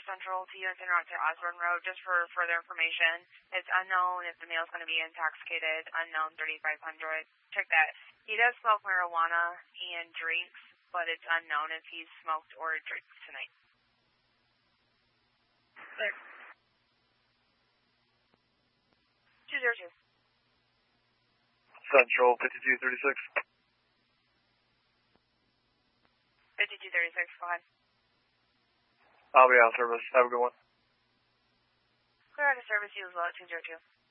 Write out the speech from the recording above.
Central to Units Interactive Osborne Road, just for further information. It's unknown if the male's going to be intoxicated, unknown 3500. Check that. He does smoke marijuana and drinks, but it's unknown if he's smoked or drinks tonight. There. 202. Central 5236. 5236, go ahead. I'll be out of service. Have a good one. Clear out of service, you as well at 202.